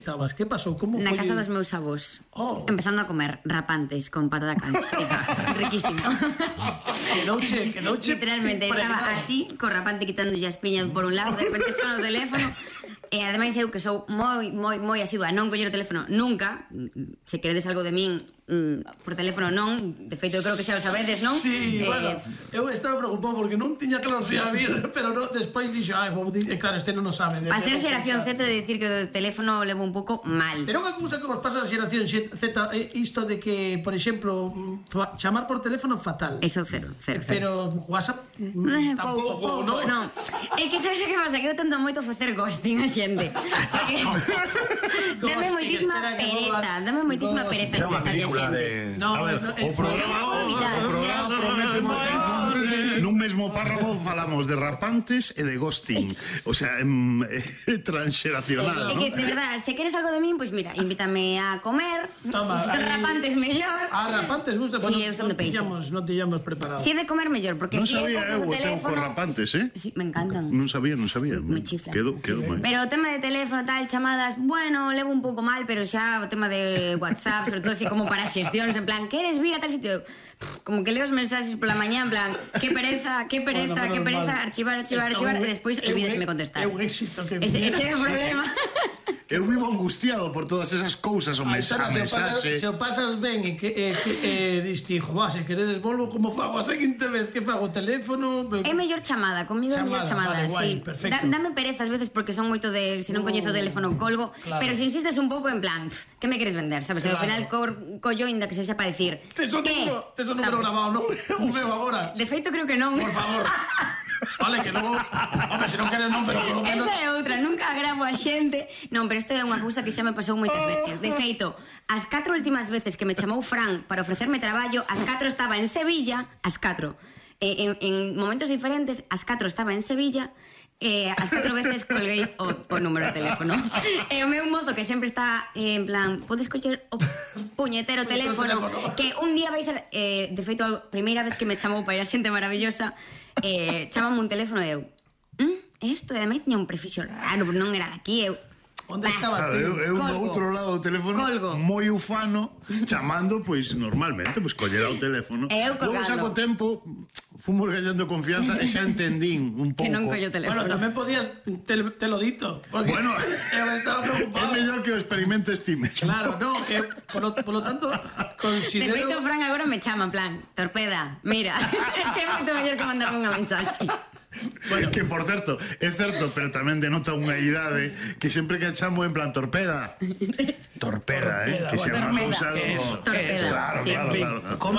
estabas? Que pasou? Como Na foi? casa dos meus avós. Oh. Empezando a comer rapantes con patata frita. Riquísimo. Quedouche Literalmente, estaba así, co rapante quitándolle as piñas por un lado, de repente sona o teléfono. E ademais eu que sou moi asidua a non coller o teléfono nunca. Se queredes algo de min por teléfono non. De feito, eu creo que xa o sabedes, non? Sí, bueno, eu estaba preocupado porque non tiña claro se ia vir, pero no, despois dixo, claro, este non o sabe. A ser xeración Z de decir que o teléfono levo un pouco mal. Pero unha cousa que vos pasa a xeración Z isto de que, por exemplo, chamar por teléfono fatal. Eso cero. Pero WhatsApp tampouco, non? Non. É que sabes que pasa? Que eu tento moito facer ghosting a xente. Dame moitísima pereza Xa unha película de... A ver, o programa promete nun mesmo párrafo falamos de rapantes e de ghosting. O sea, transxeracional, ¿no? Es que, de verdad, se queres algo de min, pues mira, invítame a comer. Toma, si son rapantes, mellor. Rapantes, gusta. Sí, eu son de peixe. Non tiñamos preparado. Si é de comer, mellor, porque non si sabía eu o teu con rapantes, Sí, me encantan. Non sabía. Me chiflan. Quedo mal. Pero o tema de teléfono, tal, chamadas, bueno, levo un pouco mal, pero xa o tema de WhatsApp, sobre todo así como para xestións, en plan, queres vir a tal sitio? Como que leo os mensaxes pola mañá, en plan, que pereza, archivar, e despois olvídeseme contestar. É un éxito que... Ese é o problema. Eu vivo angustiado por todas esas cousas, o mensaxe. Se o pasas ben e que diste, se queredes volvo, como fago a seguinte vez? Que fago? Teléfono? É mellor chamada, comigo é mellor chamada, sí. Dame pereza ás veces porque son moito de, se non coñezo o teléfono colgo, pero se insistes un pouco en plan, que me queres vender, sabes? Ao final collo ainda que sexa para dicir, tes o número grabado, non? O meu agora. De feito creo que non. Por favor. Vale, que non... Home, se non queres non, pero... Esa é outra, nunca gravo a xente. Non, pero isto é unha cousa que xa me pasou moitas veces. De feito, as 4 últimas veces que me chamou Fran para ofrecerme traballo, as 4 estaba en Sevilla, as 4. En momentos diferentes, as 4 estaba en Sevilla, as 4 veces colguei o número de teléfono. E o meu mozo que sempre está en plan, podes coller o puñetero teléfono, que un día vais a... De feito, a primeira vez que me chamou para a xente maravillosa, chamame un teléfono e eu isto, ademais, tiña un prefixo raro, non era daqui, eu... Onde estabas? Eu no outro lado do teléfono moi ufano, chamando, pois, normalmente, pois, collera o teléfono. Logo xa co tempo fomos gañando confianza e xa entendín un pouco. Que non collo o teléfono. Bueno, tamén podías telo dito. Bueno, eu estaba preocupado. É mellor que o experimentes ti mesmo. Claro, non, que polo tanto considero... De feito, Fran agora me chama en plan, torpeda, mira, que é moito mellor que mandarme unha mensaxe. Bueno, que por certo, é certo, pero tamén denota unha idade que sempre que chamo en plan torpeda, que xa unha cousa torpeda, claro. Como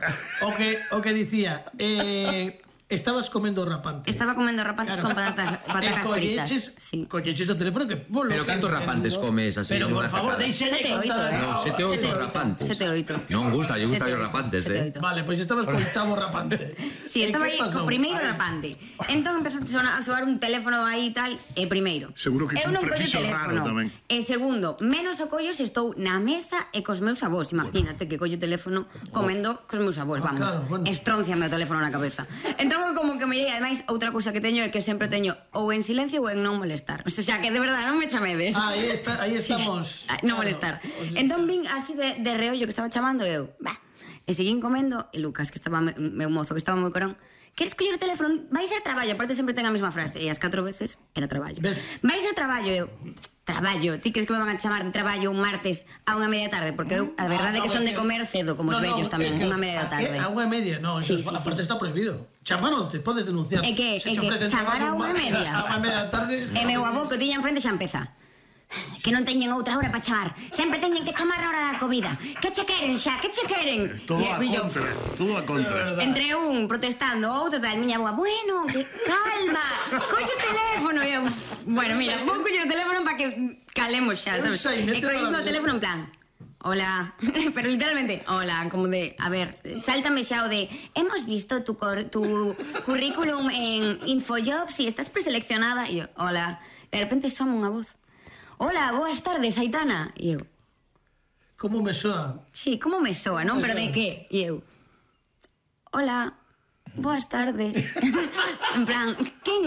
o que dicía, estabas comendo rapantes. Estaba comendo rapantes con patatas fritas. Colleches o teléfono que... Pero cantos rapantes comes así? Pero por favor, deixele contar. No, 7 ou 8 rapantes. 7 ou 8. Non gusta, lle gusta os rapantes, Vale, pois estabas co 8º rapante. Si, estaba aí co primeiro rapante. Entón empezou a soar un teléfono aí e tal, e primeiro. Seguro que un preciso raro tamén. E segundo, menos o collo se estou na mesa e cos meus avós. Imagínate que collo o teléfono comendo cos meus avós, vamos. Estrónciame o teléfono na cabeza. Entón, como que me irei, ademais, outra cousa que teño é que sempre teño ou en silencio ou en non molestar. O sea, que de verdade non me chamedes. Aí estamos. Non molestar. Entón vin así de reollo que estaba chamando e eu, e seguín comendo, e Lucas, que estaba meu mozo, que estaba moi corón, queres coller o teléfono? Vais a traballo, aparte sempre ten a mesma frase, e as 4 veces era traballo. Vais a traballo, eu... Traballo, ti crees que me van a chamar de traballo un martes a 1:30 da tarde? Porque eu, a verdade é que son de comer cedo, como os vellos tamén, 1:30 da tarde. A 1:30, non, aparte está prohibido. Chamaronte, podes denunciar. É que chamar a 1:30. A 1:30 da tarde... E meu avó que tiña enfrente xa empeza. Que non teñen outra hora para chamar. Sempre teñen que chamar na hora da comida. Que che queren xa? Que che queren? Todo a contra. Entre un protestando, outro tal, miña boa, bueno, que calma, colle o teléfono. E eu, bueno, mira, vou coller o teléfono para que calemos xa, sabes? E collendo o teléfono en plan, hola, pero literalmente, hola, como de, a ver, sáltame xa o de, hemos visto tu currículum en Infojobs y estás preseleccionada. E eu, hola, de repente soma unha voz. Hola, boas tardes, Aitana. E eu... Como me soa? Sí, como me soa, non? Pero de que? E eu... Hola, boas tardes. En plan, quen é?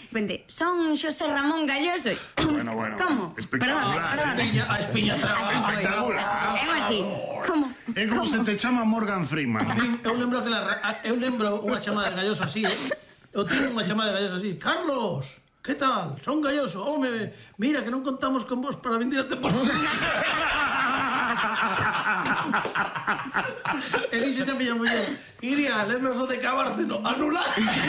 Vente, son Xosé Ramón Galloso. Bueno, como? espectacular. A espiña espectacular. É así, como? É como se te chama Morgan Freeman. Eu lembro unha chamada de Galloso así, Eu tiño unha chamada de Galloso así. Carlos, que tal? Son Galloso. Home, mira que non contamos con vos para vender a temporada. E dixe a miña muller, Iria, lembras o de Cabárceno, anular.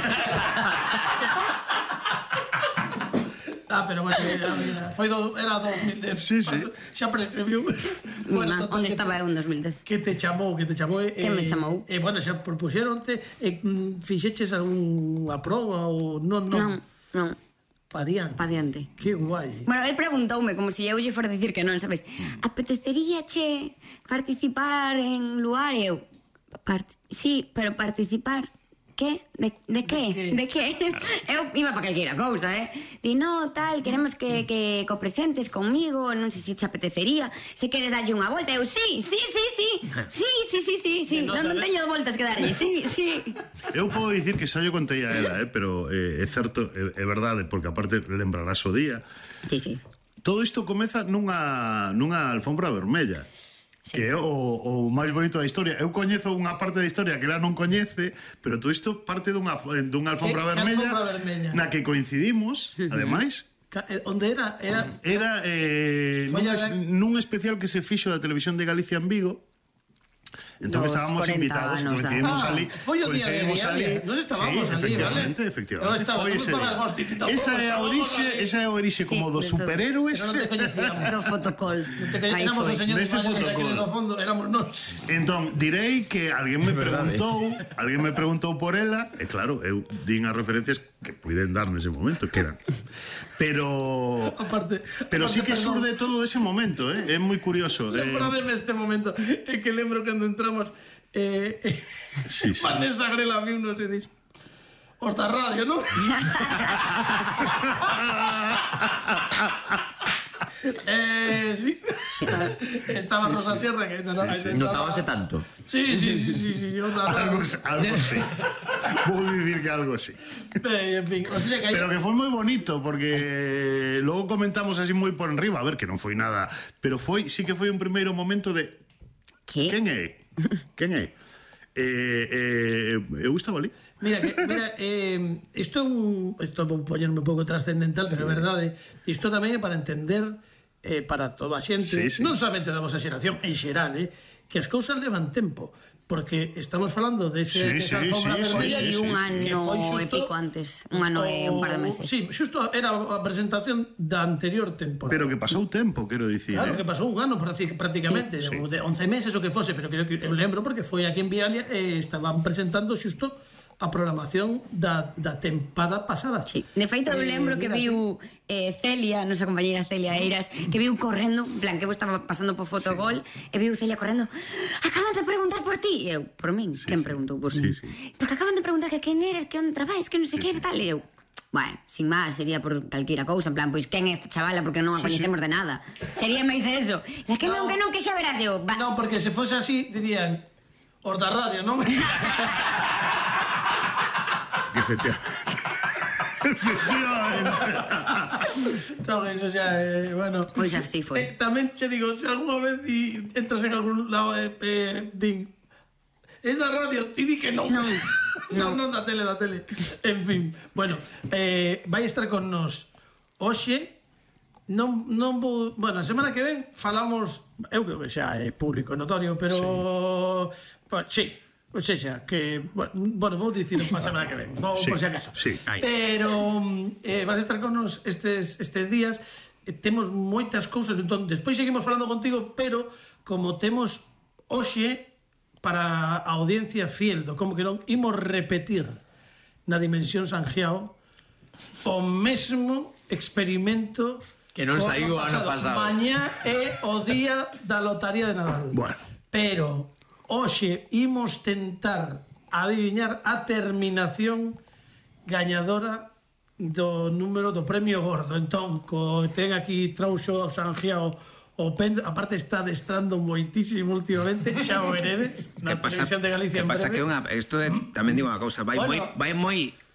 Pero bueno, era 2010. Sí. Xa prescribiu. Onde estaba eu en 2010? Que te chamou? Que me chamou? Bueno, xa propuxeronte, fixeches algunha proba ou non? Non. Pa diante. Que guai. Bueno, él preguntoume, como se eu lle fora dicir que non, sabes? Apeteceríache participar en Luar? E eu, sí, pero participar... Que? De que? De que? Eu iba pa calquera cousa, Di, no, tal, queremos que copresentes conmigo, non sei se te apetecería, se queres darlle unha volta. Eu, sí. Non teño voltas que darlle, sí. Eu podo dicir que xa yo contei a ela, pero é certo, é verdade, porque aparte lembrarás o día. Sí. Todo isto comeza nunha alfombra vermella. Que é o máis bonito da historia. Eu coñezo unha parte da historia que ela non coñece, pero todo isto parte dunha alfombra vermella na que coincidimos, ademais. Onde era? Era nun especial que se fixo da Televisión de Galicia en Vigo. Entón estábamos invitados, coincidimos ali. Foi o día de Vialia. Nos estábamos ali, vale? Efectivamente. Foi ese día. Esa é a orixe como dos superhéroes. Non te coñecíamos. Do fotocol. Éramos os señores maiores do fondo, éramos nós. Entón, direi que alguén me preguntou por ela, e claro, eu din as referencias que puiden dar nese momento, que eran. Pero sí que surde todo dese momento, é moi curioso. Lembrademe este momento, é que lembro cando entramos Vanessa Grela viunos e dix os da radio, non? Sí. Estaba Rosa Sierra que notábase tanto. Sí. Algo sí. Vou dicir que algo así. En fin, o sea que pero que foi moi bonito porque logo comentamos así moi por enriba, a ver que non foi nada, pero sí que foi un primeiro momento de Quen é? Eu estaba ali. Mira, isto vou poñerme un pouco trascendental, pero é verdade, isto tamén é para entender para toda a xente, non somente da vosa xeración, en xeral, que as cousas levan tempo, porque estamos falando desa alfombra vermella e un ano e pico antes, un ano e un par de meses. Sí, xusto era a presentación da anterior temporada. Pero que pasou tempo, quero dicir. Claro, que pasou un ano prácticamente, de 11 meses o que fose, pero que eu lembro porque foi aquí en Vialia e estaban presentando xusto a programación da tempada pasada. Sí. De feito, eu lembro que viu Celia, nosa compañera Celia Eiras, que viu correndo, en plan, que eu estaba pasando por Fotogol, e viu Celia correndo, acaban de preguntar por ti. E eu, por min? Quen preguntou por min? Porque acaban de preguntar que quen eres, que onde traballas, que non sei que, tal, e eu, bueno, sin máis, sería por calquera cousa, en plan, pois quen é esta chavala, porque non a coñecemos de nada. Sería máis eso. Que non, que xa verás eu. Non, porque se fose así, dirían, os da radio, non? Efectivamente. Todo eso xa, bueno. Pois así foi. Tamén che digo, se alguna vez entras en algún lado din, es da radio, ti di que non. Non, da tele. En fin, bueno, vai estar con nos hoxe. Non vou, bueno, a semana que ven falamos, eu creo que xa é público notorio, pero sí. O sea, que, bueno, vou dicir para a semana que ven, por si acaso. Pero vas a estar con nos estes días, temos moitas cousas, entón, despois seguimos falando contigo, pero como temos hoxe para a audiencia fiel do Como que non, imos repetir na Dimensión Sangiao o mesmo experimento que non saiu ano pasado. Mañá é o día da lotaría de Nadal. Bueno. Pero hoxe imos tentar adiviñar a terminación gañadora do número do premio gordo. Entón, ten aquí trouxo o Sangiao o Pendo, aparte está adestrando moitísimo últimamente, xa o heredes na Televisión de Galicia en breve. Que pasa que isto tamén digo unha cousa, vai moi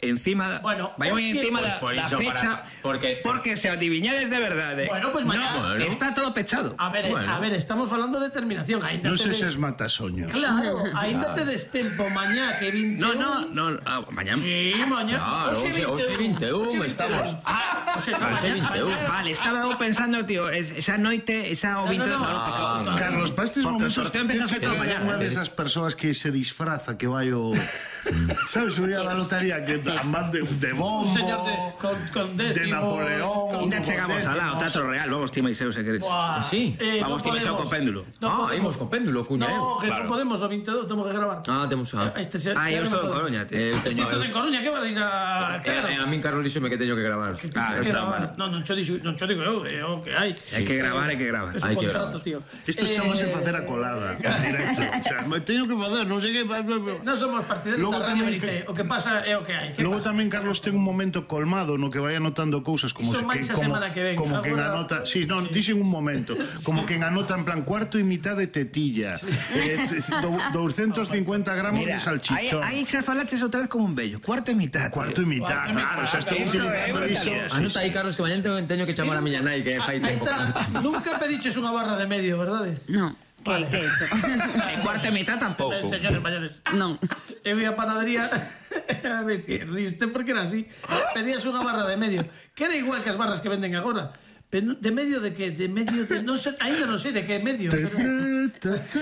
encima da fecha, porque se adiviñades de verdade. Bueno, pues mañana. Está todo pechado. A ver, estamos falando de determinación. Non sei se es matasoños. Claro, ainda te des tempo mañá que 21. No, mañá. Sí, mañá. Claro, hoxe 21 estamos. Hoxe 21. Vale, estaba eu pensando, tío, esa noite, esa o 22. Carlos, para estes momentos tens que todo traer unha desas persoas que se disfraza, que vai o... Sabes, o día da lotería que van de bombo, Un señor con décimo, de Napoleón. Ainda chegamos alá, o Teatro Real, vamos ti máis eu se queres. Sí. Vamos ti máis co péndulo. Imos co péndulo, cuña No, que non podemos, o 22 temos que gravar. Temos eu estou en Coruña, tío. Estás en Coruña, que vas a ir a... A min Carlos díxome que teño que gravar. Non cho digo eu, é o que hai. Hai que gravar. É un contrato, tío. Isto chamase facer a colada en directo. O sea, me teño que facer, non sei que... Non somos partidarios da Radio Verité. O que pasa é o que hai. Logo tamén Carlos ten un momento colmado no que vai anotando cousas como Iso máis a semana que ven. como que anota, sí, non, dixen un momento, como que anota en plan cuarto e mitad de tetilla, 250 gramos de salchichón. Aí xa falaches outra vez como un vello, cuarto e mitad. Cuarto e mitad, claro, xa estou utilizando iso. Anota aí, Carlos, que mañá teño que chamar a miña nai, que fai tempo. Nunca pediches unha barra de medio, verdade? No. Vale. Que é isto? Cuarto e mitad tampouco. Señores mayores. Non. Eu ia a panadería riste porque era así. Pedías unha barra de medio, que era igual que as barras que venden agora. Pero de medio de que? De medio de... Non sei, ainda non sei de que medio. Sí, un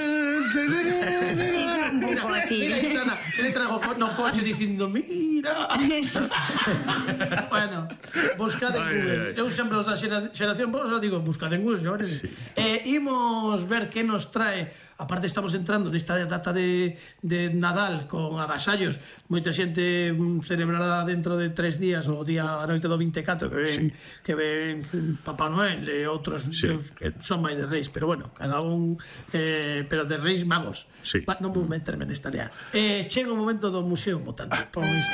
pouco así. Mira, Aitana, ele trago no coche dicindo, mira. Bueno, buscad en Google. Eu sempre os da xeración, vos digo, buscad en Google, sabes? Imos ver que nos trae. Aparte estamos entrando nesta data de Nadal con agasallos. Moita xente celebrará dentro de 3 días o día a noite do 24 que ven Papá Noel e outros que son máis de reis, pero bueno, cada un pero de reis magos. Non vou meterme nesta área. Chega o momento do Museo Mutante. Pon isto.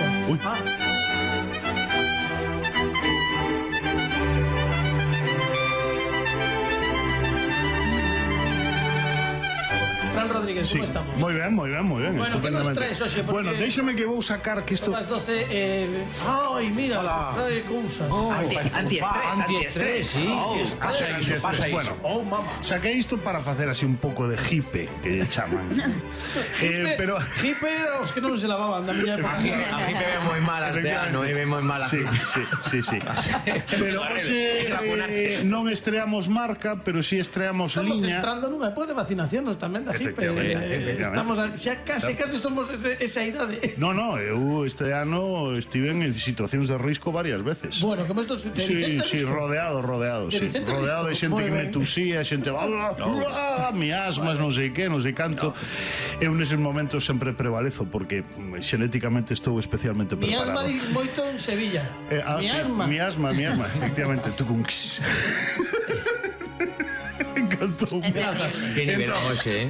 Fran Rodríguez, como estamos? Moi ben, Bueno, estupendamente. que nos traes hoxe? Porque... Bueno, déixame que vou sacar que isto... As 12, ai, mira, trae cousas. Antiestrés, sí. Pasa iso. Bueno, saquei isto para facer así un pouco de hipe, que lle chaman. Pero... Hipe era os que non se lavaban da miña época. A hipe ven moi malas de ano, ven moi malas. Sí. Pero hoxe non estreamos marca, pero si estreamos Estamos liña. entrando nunha época de vacinacións tamén da hipe. Estamos xa casi somos esa idade. No, eu este ano estive en situacións de risco varias veces. Bueno, como estos de Sí, rodeado, sí. Rodeado de xente que me tusía, xente miasmas, non sei que, non sei canto. Eu neses momentos sempre prevalezo porque xenéticamente estou especialmente preparado. Miasma dis moito en Sevilla. Miasma, efectivamente, tucunx. Encantou. Que nivel hoxe,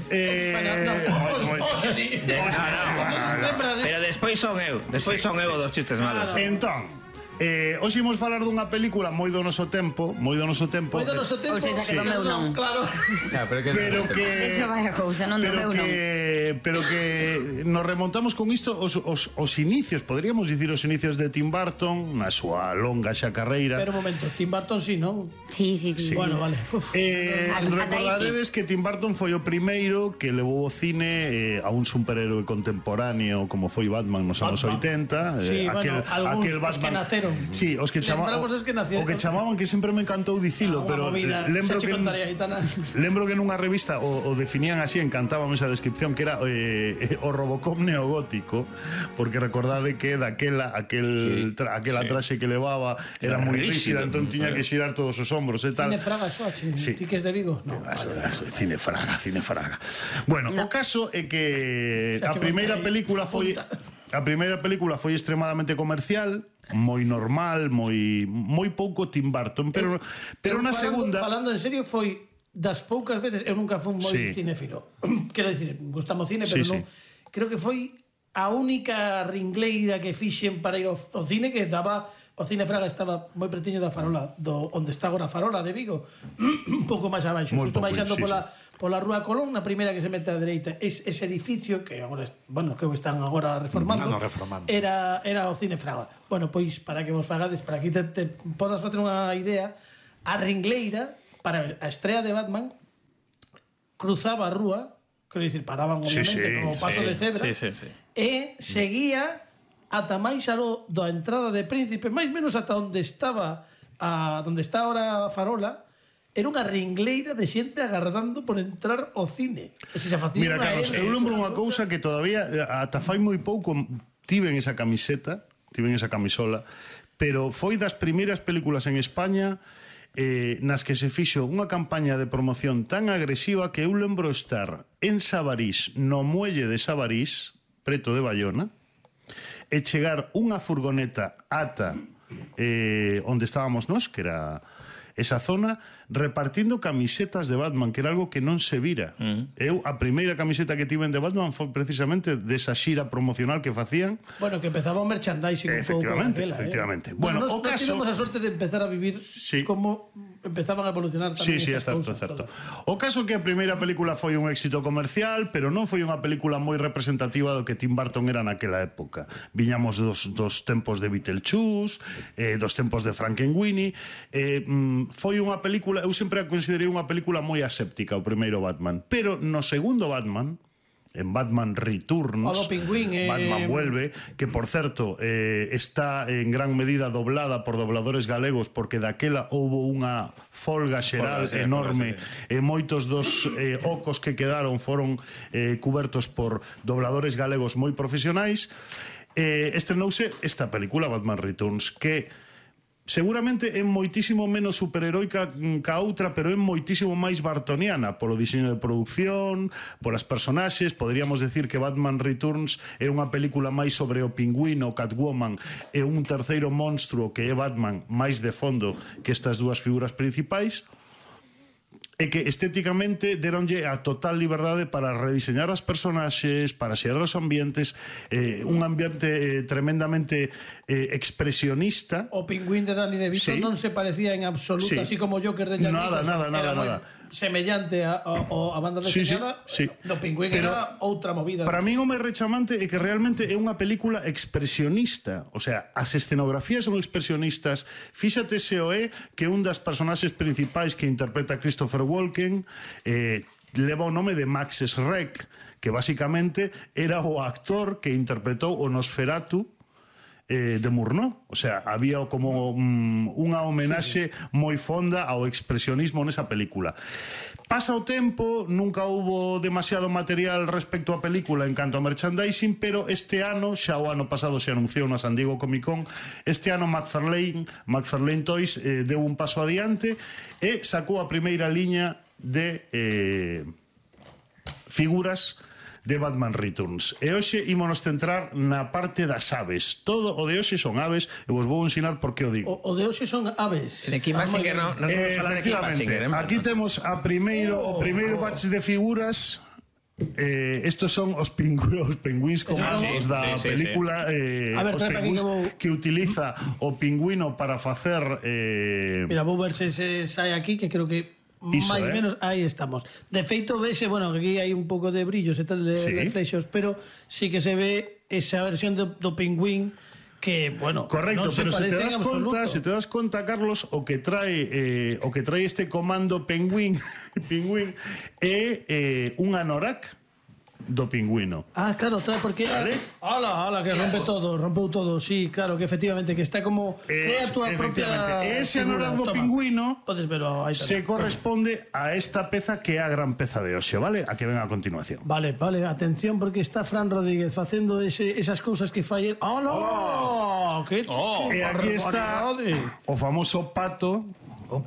Pero despois son eu dos chistes malos. Entón, hoxe imos falar dunha película moi do noso tempo, Ou seja, que do meu non. Claro. Pero que Eso vai a cousa, non do meu non. Pero que nos remontamos con isto os inicios, podríamos dicir os inicios de Tim Burton na súa longa xa carreira. Pero un momento, Tim Burton sí, non? Sí. Bueno, vale. Recordaredes que Tim Burton foi o primeiro que levou o cine a un superhéroe contemporáneo como foi Batman nos anos 80. Sí, aquel Batman que naceron. Sí, os que chamaban o que chamaban, que sempre me encantou dicilo, pero lembro que nunha revista o definían así, encantábame esa descripción, que era o Robocop neogótico, porque recordade que aquela traxe que levaba era moi rígida, entón tiña que xirar todos os hombros e tal. Cine Fraga, ti que es de Vigo? No, Cine Fraga. Bueno, o caso é que a primeira película foi extremadamente comercial, moi normal, moi pouco Tim Burton, pero na segunda... Falando en serio, foi das poucas veces, eu nunca fui moi cinéfilo. Quero dicir, gustamos cine, pero non... Creo que foi a única ringleira que fixen para ir ao cine que daba o Cine Fraga estaba moi pretiño da farola onde está agora a farola de Vigo, un pouco máis abaixo, xusto baixando pola Rúa Colón, na primeira que se mete á dereita. Ese edificio que agora, bueno, creo que están agora reformando, era o Cine Fraga. Bueno, pois para que vos fagades, para que te podas facer unha idea, a Ringleira para a estrea de Batman cruzaba a rúa, quero dicir, paraban obviamente como paso de cebra, e seguía ata máis aló da entrada de Príncipe, máis menos ata onde está ahora a farola. Era unha ringleira de xente agardando por entrar ao cine. Mira, Carlos, eu lembro unha cousa que todavía ata fai moi pouco tiven esa camiseta, tiven esa camisola, pero foi das primeiras películas en España nas que se fixo unha campaña de promoción tan agresiva que eu lembro estar en Sabarís, no muelle de Sabarís, preto de Bayona, e chegar unha furgoneta ata onde estábamos nós, que era esa zona, repartindo camisetas de Batman, que era algo que non se vira. Eu, a primeira camiseta que tiven de Batman foi precisamente desa xira promocional que facían. Bueno, que empezaba o merchandising un pouco daquela, efectivamente. Bueno, o caso... Tivemos a sorte de empezar a vivir como empezaban a evolucionar tamén esas cousas. Certo. O caso que a primeira película foi un éxito comercial, pero non foi unha película moi representativa do que Tim Burton era naquela época. Viñamos dos tempos de Beetlejuice, dos tempos de Frankenweenie. Foi unha película, eu sempre a considerei unha película moi aséptica, o primeiro Batman, pero no segundo Batman, en Batman Returns, Batman Vuelve, que por certo está en gran medida doblada por dobladores galegos, porque daquela houbo unha folga xeral enorme e moitos dos ocos que quedaron foron cubertos por dobladores galegos moi profesionais. Estrenouse esta película, Batman Returns, que seguramente é moitísimo menos superheroica ca outra, pero é moitísimo máis bartoniana polo diseño de producción, polas personaxes. Poderíamos decir que Batman Returns é unha película máis sobre o Pingüino, Catwoman e un terceiro monstruo que é Batman máis de fondo que estas dúas figuras principais, e que estéticamente deronlle a total liberdade para rediseñar as personaxes, para xerar os ambientes, un ambiente tremendamente expresionista. O Pingüín de Danny DeVito non se parecía en absoluto, así como Joker de Jack Nicholson. Nada. Semellante a banda deseñada, do Pingüín era outra movida. Para min o máis rechamante é que realmente é unha película expresionista, o sea, as escenografías son expresionistas. Fíxate se o é que un das personaxes principais que interpreta Christopher Walken leva o nome de Max Schreck, que basicamente era o actor que interpretou o Nosferatu de Murnau. O sea, había como unha homenaxe moi fonda ao expresionismo nesa película. Pasa o tempo, nunca houbo demasiado material respecto á película en canto a merchandising, pero este ano, xa o ano pasado se anunciou na San Diego Comic Con, este ano McFarlane Toys deu un paso adiante e sacou a primeira liña de figuras de Batman Returns. E hoxe ímonos centrar na parte das aves. Todo o de hoxe son aves, e vos vou ensinar por que o digo. O de hoxe son aves. De Kimasinger non falar de Kimasinger. Aquí temos o primeiro batch de figuras. Estos son os pingüins como os da película, os pingüins que utiliza o pingüino para facer... Mira, vou ver se sai aquí, que creo que máis menos aí estamos. De feito, vese, bueno, aquí hai un pouco de brillos e tal, de reflexos, pero sí que se ve esa versión do pingüín que, bueno, correcto, non pero se se te das conta, Carlos, o que trae este comando pingüín é un anorak do pingüino. Ah, claro, trae porque ala, que rompeu todo, sí, claro, que efectivamente que está como crea a túa propia. Ese anorak do pingüino podes verlo aí se corresponde a esta peza que é a gran peza de hoxe, vale? A que ven a continuación. Vale, atención porque está Fran Rodríguez facendo esas cousas que fai. ¡Hola! E aquí está o famoso pato. O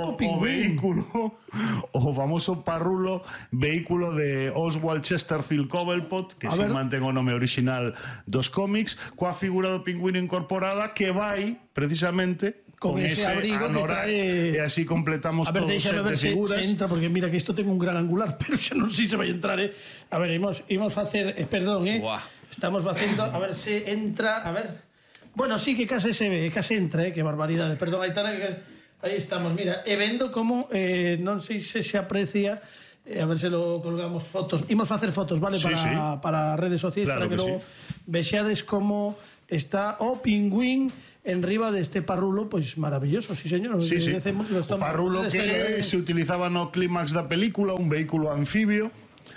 famoso parrulo vehículo de Oswald Chesterfield Cobblepot, que se mantén o nome original dos cómics, coa figura do pingüino incorporada que vai precisamente con ese abrigo anorak, e así completamos todo o set de figuras. Se entra, porque mira que isto ten un gran angular, pero xa non sei se vai entrar, A ver, imos facer, perdón, estamos facendo, a ver se entra, a ver. Bueno, sí que case se ve, case entra, que barbaridade. Perdón, Aitana, aí estamos, mira. E vendo como, non sei se se aprecia, a ver se lo colgamos fotos. Imos facer fotos, vale, para redes sociais, para que logo vexades como está o pingüín en riba deste parrulo, pois maravilloso, sí, señor. Sí, sí. O parrulo que se utilizaba no clímax da película, un vehículo anfibio.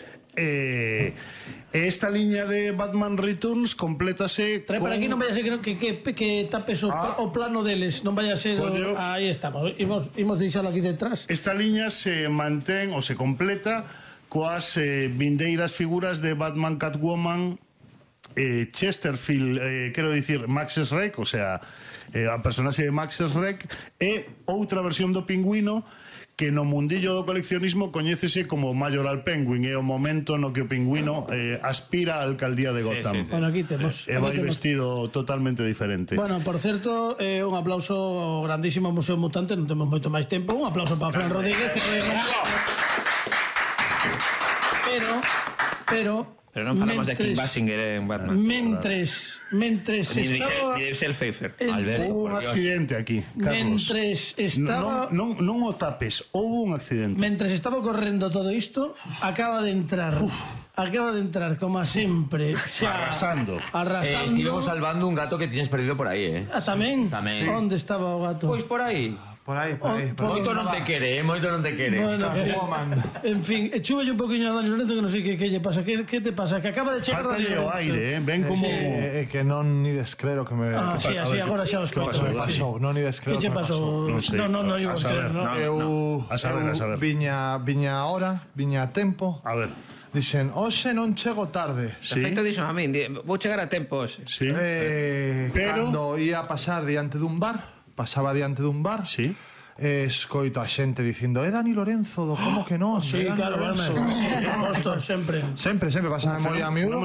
Esta liña de Batman Returns complétase trae para aquí, non vaya a ser que tapes o plano deles, non vaya a ser aí estamos, imos deixalo aquí detrás. Esta liña se mantén ou se completa coas vindeiras figuras de Batman, Catwoman, Chesterfield, quero dicir Max Schreck, o sea, a personaxe de Max Schreck, e outra versión do pingüino que no mundillo do coleccionismo coñécese como Majoral Penguin, é o momento no que o pingüino aspira á alcaldía de Gotham. Bueno, aquí temos. E vai vestido totalmente diferente. Bueno, por certo, un aplauso grandísimo ao Museo Mutante, non temos moito máis tempo. Un aplauso para Fran Rodríguez. Pero non falamos de Kim Basinger en Batman. Mentres estaba... Ni de Michelle Pfeiffer. Houve un accidente aquí, Carlos. Mentres estaba... Non o tapes, houve un accidente. Mentres estaba correndo todo isto, acaba de entrar... Acaba de entrar, como sempre, xa... Arrasando. Estivemos salvando un gato que tienes perdido por aí, Tamén? Tamén. Onde estaba o gato? Pois por aí. Por aí. Moito non te quere, moito non te quere. Bueno, en fin, chúbelle un poquinho a Dani Lorenzo que non sei que lle pasa. Que te pasa? Que acaba de chegar Dani Falta o Lorenzo. aire, ven como... É que non ni descrero que me... Sí, así agora xa os conto. Que me pasou, non ni descrero Que che pasou? Non sei. Non, iba a saber, non. A saber. Viña a tempo. A ver. Dixen, hoxe non chego tarde. Sí. Perfecto, dixo a min, vou chegar a tempo hoxe. Sí. Pero... Cando ia pasar diante dun bar, pasaba diante dun bar, Sí. Escoito a xente dicindo Dani Lorenzo, do como que non? Sí, claro, sempre. Sempre pasaba moi a miúdo.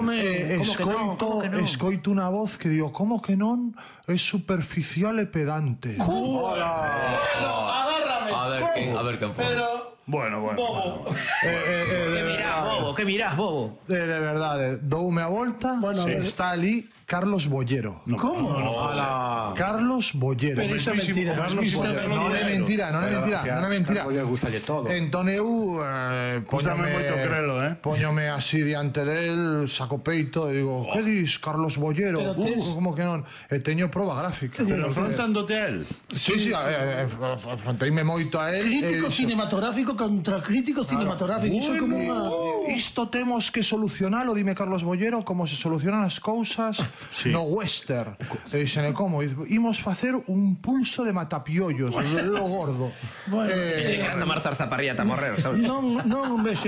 Escoito unha voz que digo, como que non? É superficial e pedante. Agárrame. A ver quen foi. Bueno. Bobo. Que mirás, bobo. De verdade, doume a volta, está ali Carlos Bollero. Como? Carlos Bollero. Pero iso é mentira. Non é mentira. Carlos lle gustalle todo. Entón eu Cústame moito crelo, Póñome así diante del, saco peito e digo, que dis, Carlos Bollero? Como que non? E teño proba gráfica. Pero afrontándote a él. Sí, afronteime moito a él. Crítico cinematográfico contra crítico cinematográfico. Iso como unha... Isto temos que solucionalo, dime Carlos Bollero, como se solucionan as cousas no western. E dixen, como? Imos facer un pulso de matapiollos, lo gordo. Bueno, Se queran tomar zarzaparrilla ata morrer, sabes? non un vexo.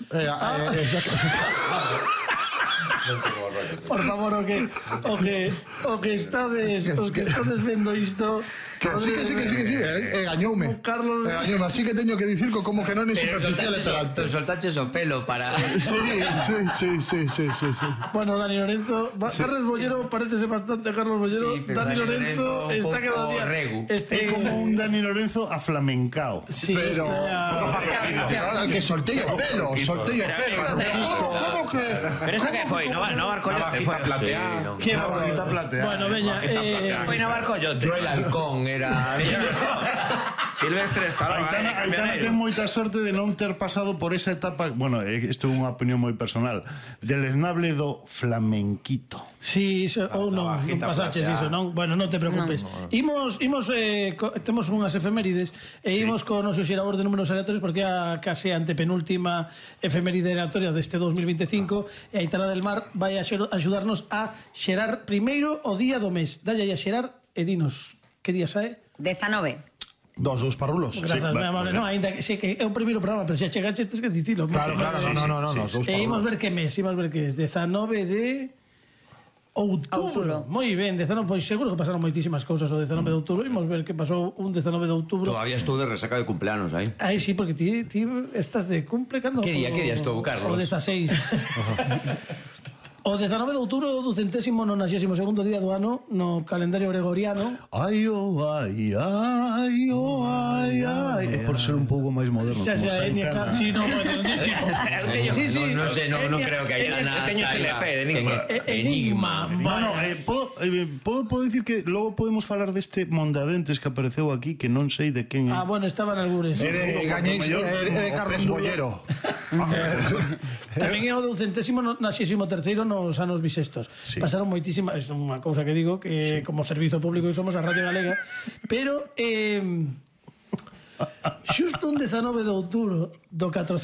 Por favor, o que estades vendo isto... Sí, gañoume. Carlos... Así que teño que dicir que como que non é superficial e pedante. Soltaches o pelo para... Sí. Bueno, Dani Lorenzo... Carlos Bollero parecese bastante a Carlos Bollero. Dani Lorenzo está cada día... É como un Dani Lorenzo aflamencao. Sí, pero... Que soltei o pelo. ¿Cómo que...? Pero esa que foi, no barco yo. Qué barbaridad platea. Bueno, veña... Foi no barco yo. Yo el halcón era... Silvestre Stallone. Aitana ten moita sorte de non ter pasado por esa etapa, bueno, isto é unha opinión moi personal, del esnable do flamenquito. Sí, ou non pasaches iso, non? Bueno, non te preocupes. Imos temos unhas efemérides e imos co noso xerador de números aleatorios porque a case antepenúltima efeméride aleatoria deste 2025 e Aitana del Mar vai a axudarnos a xerar primeiro o día do mes. Dalle a xerar e dinos que día sae? 19. Dos parrulos. Grazas, moi amable. Non, ainda que sei que é o primeiro programa, pero xa chegaches tes que dicilo. Claro, no, dos parrulos. Imos ver que mes, imos ver que é 19 de outubro. Moi ben, 19, pois seguro que pasaron moitísimas cousas o 19 de outubro. Imos ver que pasou un 19 de outubro. Todavía estou de resaca de cumpleanos aí. Aí sí, porque ti estás de cumple cando... Que día estou, Carlos? O 16. O 19 de outubro do 292º día do ano no calendario gregoriano. Ai, oh, ai, ai, oh, ai, ai. É por ser un pouco máis moderno. Xa, Enya, si, non, modernísimo. Non sei, non creo que haya nada. Teño SLP de Enigma. Podo dicir que logo podemos falar deste mondadentes que apareceu aquí, que non sei de quen é. Ah, bueno, estaban algures. É de Carlos Bollero. Tamén é o 283º nos anos bisestos. Pasaron moitísimas, é unha cousa que digo, que como servizo público que somos a Radio Galega, pero xusto un 19 de outubro do 400